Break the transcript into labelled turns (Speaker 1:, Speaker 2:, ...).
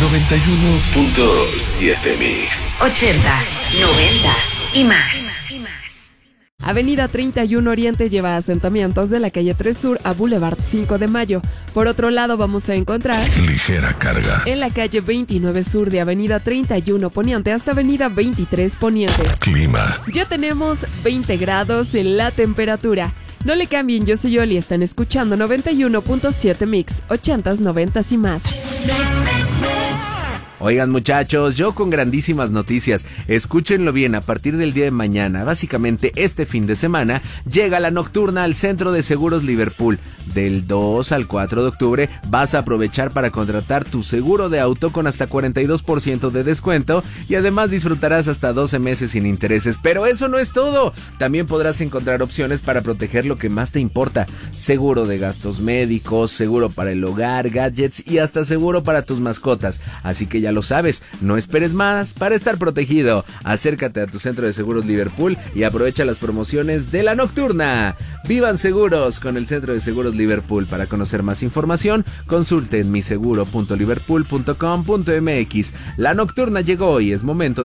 Speaker 1: 91.7 Mix.
Speaker 2: 80s, 90s y más.
Speaker 3: Avenida 31 Oriente lleva asentamientos de la calle 3 Sur a Boulevard 5 de Mayo. Por otro lado vamos a encontrar
Speaker 1: Ligera carga
Speaker 3: en la calle 29 Sur de Avenida 31 Poniente hasta Avenida 23 Poniente.
Speaker 1: Clima.
Speaker 3: Ya tenemos 20 grados en la temperatura. No le cambien, yo soy Yoli, están escuchando 91.7 Mix, 80s, 90s y más.
Speaker 4: Oigan muchachos, yo con grandísimas noticias, escúchenlo bien, a partir del día de mañana, básicamente este fin de semana, llega la nocturna al Centro de Seguros Liverpool. Del 2 al 4 de octubre vas a aprovechar para contratar tu seguro de auto con hasta 42% de descuento y además disfrutarás hasta 12 meses sin intereses. Pero eso no es todo, también podrás encontrar opciones para proteger lo que más te importa. Seguro de gastos médicos, seguro para el hogar, gadgets y hasta seguro para tus mascotas. Así que ya lo sabes, no esperes más para estar protegido. Acércate a tu Centro de Seguros Liverpool y aprovecha las promociones de la nocturna. Vivan seguros con el Centro de Seguros Liverpool. Para conocer más información, consulte en miseguro.liverpool.com.mx. La nocturna llegó y es momento